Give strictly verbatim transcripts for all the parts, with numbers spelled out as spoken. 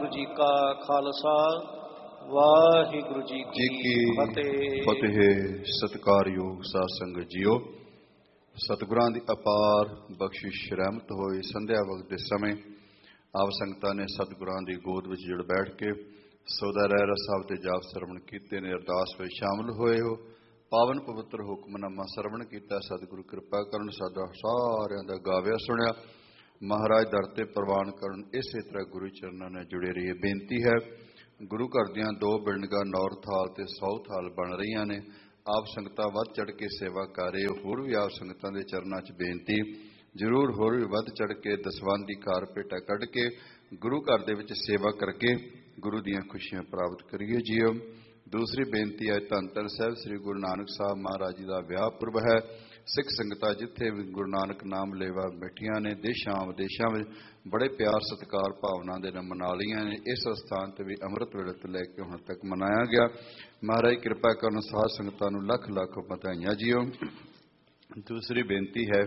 जी का खालसा वाहिगुरु जी जी की फतेह। फतेह। सत्कारयोग साध संगत जीओ, सतगुरां दी अपार बख्शिश रहमत होई। संध्या वक्त दे समय आप संगतां ने सतगुरां दी गोद विच जुड़ बैठ के सौदा रहरा साहब दे जाप सरवण कीते ने, अरदास विच शामिल होए हो। पावन पवित्र हुक्मनामा सरवण कीता। सतगुरु कृपा करन, साडा सारिआं दा गाविआ सुणिआ महाराज दर ते प्रवान करन। इसे तरह गुरु चरनां नाल जुड़े रहिए। बेनती है, गुरु घर दियां दो बिल्डिंगां नौर थाल ते सौ थाल बन रहीआं ने। आप संगतां वध चढ़ के सेवा कर रहे हो। होर भी आप संगतां दे चरनां च बेनती, जरूर होर भी वध चढ़ के दसवंध दी कार भेटा कढ़ के गुरु घर दे विच सेवा करके गुरु दीआं खुशियां प्राप्त करिए जीओ। दूसरी बेनती है, धन धन साहिब श्री गुरु नानक साहब महाराज जी का विआह पुरब है। सिख संगतां जिथे भी गुरु नानक नाम लेवा बैठियां ने, देशां विदेशां में बड़े प्यार सत्कार भावना दे नाल मना लियां ने। इस स्थान ते भी अमृत वेले तो लैके हुण तक मनाया गया। महाराज कृपा करन, साध संगतां नूं लख लख बधाइयां जीओ। दूसरी बेनती है,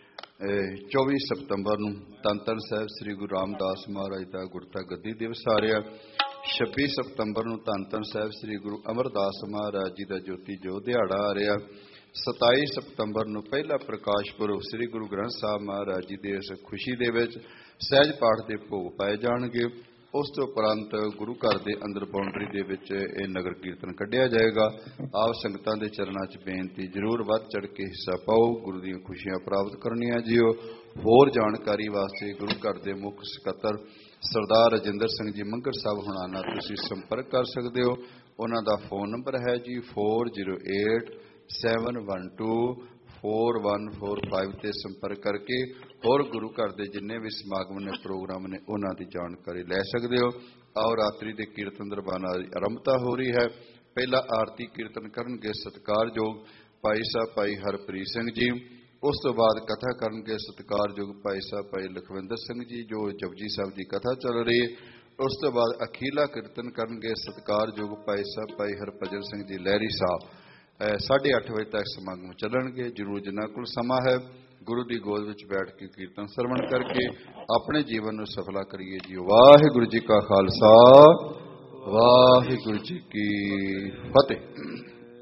चौबी सितंबर नूं धन धन साहिब श्री गुरु रामदास महाराज का गुरता गद्दी दिवस आ रहा। छब्बी सितंबर नूं धन धन साहिब श्री गुरु अमरदास महाराज जी का ज्योति जो दिहाड़ा आ रहा। सताई सितंबर नूं पहला प्रकाश पुरब श्री गुरु ग्रंथ साहब महाराज जी दे इस खुशी दे विच सहज पाठ के भोग पाए जाणगे। उस तो उपरंत गुरु घर के अंदर बाउंड्री दे विच ये नगर कीर्तन कढ़िया जाएगा। आप संगतां दे चरणां च बेनती, जरूर वध चढ़ के हिस्सा पाओ, गुरु दीआं खुशियां प्राप्त करनियां जीओ। होर जानकारी वास्ते गुरु घर के मुख सकत्तर सरदार राजिंदर सिंह जी मंगर साहब हुणां नाल तुसीं संपर्क कर सकते हो। उन्हां दा फोन नंबर है जी four zero eight seven one two four one four five ते संपर्क करके होर गुरु घर के जिन्ने भी समागम ने प्रोग्राम ने उन्हां दी जानकारी लै सकते हो। आओ रात्रि के कीर्तन दरबार की आरंभता हो रही है। पहला आरती कीर्तन करनगे सत्कारयोग भाई साहब भाई हरप्रीत सिंह जी। उस तो बाद कथा करनगे सत्कारयोग भाई साहब भाई लखविंदर सिंह जी, जो जपजी साहब की कथा चल रही है। उस तो बाद अखीला कीर्तन करनगे सत्कारयोग भाई साहब भाई हरभजन सिंह जी लहरी साहब। साढ़े अठ बजे तक समागम चलणगे। जरूर जिन्हां कोल समा है गुरु की गोद विच बैठ के कीर्तन सरवण करके अपने जीवन को सफला करिए जी। वाहिगुरु जी का खालसा वाहिगुरु जी की फतेह।